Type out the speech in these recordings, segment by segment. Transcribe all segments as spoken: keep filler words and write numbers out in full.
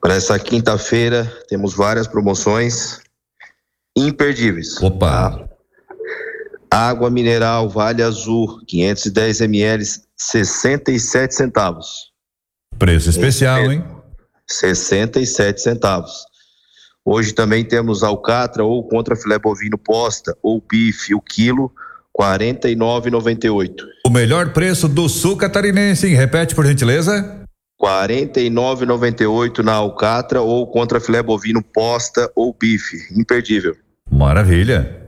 Para essa quinta-feira temos várias promoções imperdíveis. Opa! Tá? Água mineral Vale Azul, quinhentos e dez mililitros, sessenta e sete centavos. Preço especial, hein? sessenta e sete centavos. Hoje também temos alcatra ou contra filé bovino posta ou bife, o quilo, quarenta e nove reais e noventa e oito centavos. O melhor preço do sul catarinense, hein? Repete, por gentileza. quarenta e nove reais e noventa e oito centavos na alcatra ou contra filé bovino posta ou bife. Imperdível. Maravilha.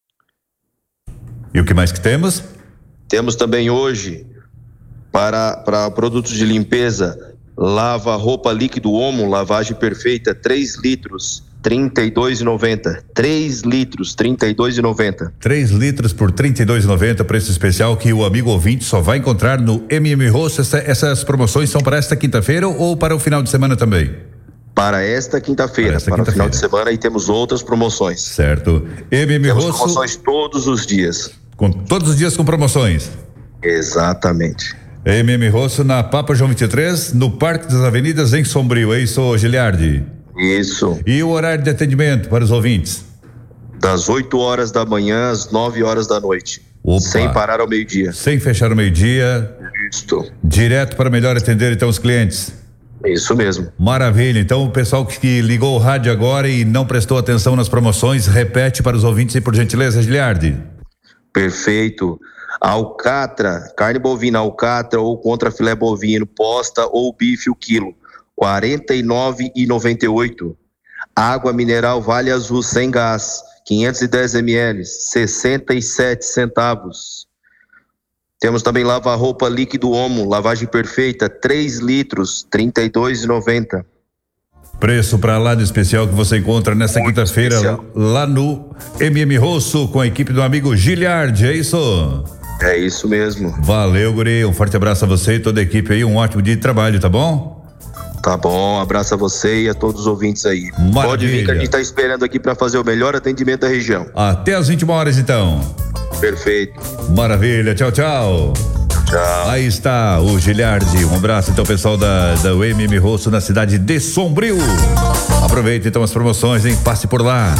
E o que mais que temos? Temos também hoje, para, para produtos de limpeza, lava roupa líquido Omo, lavagem perfeita, três litros, trinta e dois reais e noventa centavos. três litros, trinta e dois reais e noventa centavos. três litros por trinta e dois reais e noventa centavos, preço especial que o amigo ouvinte só vai encontrar no M M Rosso. Essa, essas promoções são para esta quinta-feira ou para o final de semana também? Para esta quinta-feira, para, esta para quinta-feira. O final de semana, e temos outras promoções. Certo. M M temos Rosso. Promoções todos os dias. Com, todos os dias com promoções. Exatamente. M M Rosso na Papa João vinte e três, no Parque das Avenidas, em Sombrio. É isso, Giliardi? Isso. E o horário de atendimento para os ouvintes? Das oito horas da manhã às nove horas da noite. Opa. Sem parar ao meio-dia. Sem fechar ao meio-dia. Isso. Direto para melhor atender então os clientes. Isso mesmo. Maravilha. Então o pessoal que ligou o rádio agora e não prestou atenção nas promoções, repete para os ouvintes e por gentileza, Giliardi. Perfeito. Alcatra, carne bovina alcatra ou contra filé bovino posta ou bife o quilo, quarenta e nove reais e noventa e oito centavos. Água mineral Vale Azul sem gás, quinhentos e dez mililitros, sessenta e sete centavos. Temos também lava-roupa líquido Omo, lavagem perfeita, três litros, trinta e dois reais e noventa centavos. Preço para lá do especial que você encontra nesta quinta-feira especial. Lá no M M Rosso com a equipe do amigo Giliardi, é isso? É isso mesmo. Valeu, guri, um forte abraço a você e toda a equipe aí, um ótimo dia de trabalho, tá bom? Tá bom, abraço a você e a todos os ouvintes aí. Maravilha. Pode vir que a gente tá esperando aqui para fazer o melhor atendimento da região. Até às vinte e uma horas então. Perfeito. Maravilha, tchau, tchau. Tchau. Aí está o Giliardi, um abraço então pessoal da, da M M Rosso na cidade de Sombrio. Aproveite então as promoções, hein? Passe por lá.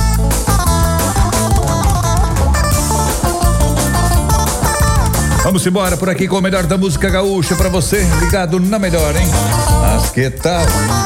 Vamos embora por aqui com o melhor da música gaúcha pra você, ligado na melhor, hein? Mas que tal?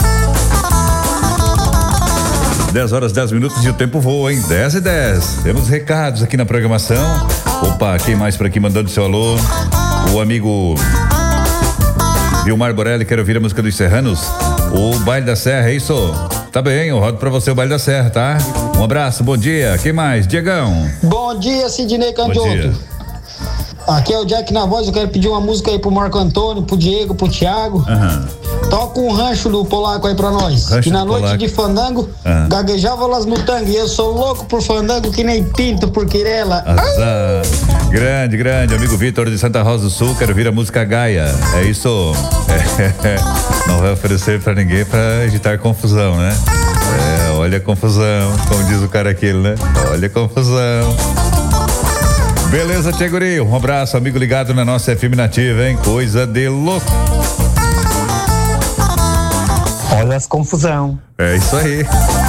dez horas, dez minutos e o tempo voa, hein? dez e dez. Temos recados aqui na programação. Opa, quem mais por aqui mandando seu alô? O amigo Vilmar Borelli, quer ouvir a música dos Serranos? O Baile da Serra, é isso? Tá bem, eu rodo pra você o Baile da Serra, tá? Um abraço, bom dia. Quem mais? Diegão. Bom dia, Sidney Candiotto. Bom dia. Aqui é o Jack na voz, eu quero pedir uma música aí pro Marco Antônio, pro Diego, pro Thiago. Aham. Toca um rancho do Polaco aí pra nós. Rancho que na do noite Polaco. de fandango, Ah. gaguejava las mutangas. E eu sou louco por fandango que nem pinto por quirela. Azar. Grande, grande, amigo Vitor de Santa Rosa do Sul, quero ouvir a música Gaia. É isso. É, não vai oferecer pra ninguém pra agitar confusão, né? É, olha a confusão, como diz o cara aquele, né? Olha a confusão. Beleza, Tia Guri, um abraço, amigo ligado na nossa F M Nativa, hein? Coisa de louco. Olha as confusão. É isso aí.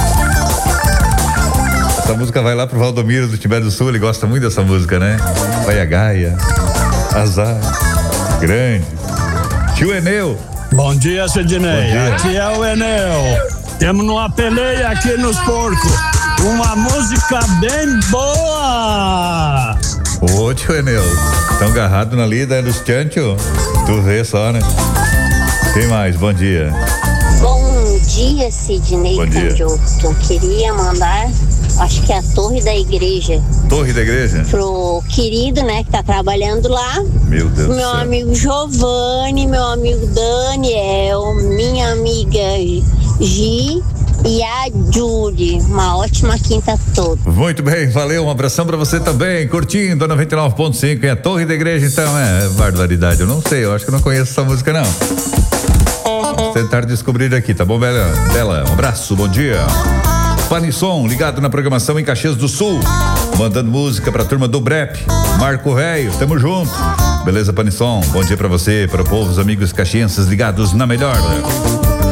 Essa música vai lá pro Valdomiro do Timbé do Sul, ele gosta muito dessa música, né? Vai a Gaia, azar, grande. Tio Eneu. Bom dia, Sidney. Bom dia. Aqui é o Enel. Temos uma peleia aqui nos porcos. Uma música bem boa. Ô, tio Enel, tão agarrado na lida dos tchancho? Tu vê só, né? Quem mais? Bom dia. Bom dia, Sidney Bom dia. Candiotto. Queria mandar, acho que a torre da igreja, Torre da igreja? pro querido, né, que tá trabalhando lá. Meu Deus do Meu céu. amigo Giovanni, meu amigo Daniel, minha amiga Gi e a Julie. Uma ótima quinta toda. Muito bem, valeu, um abração pra você também, curtindo a noventa e nove ponto cinco, é a Torre da Igreja então, é barbaridade, eu não sei, eu acho que eu não conheço essa música não. Vamos tentar descobrir aqui, tá bom, Bela? Bela, um abraço, bom dia. Panisson, ligado na programação em Caxias do Sul, mandando música pra turma do Brep, Marco Reio, tamo junto. Beleza, Panisson, bom dia pra você, para o povo, os amigos caxienses ligados na melhor.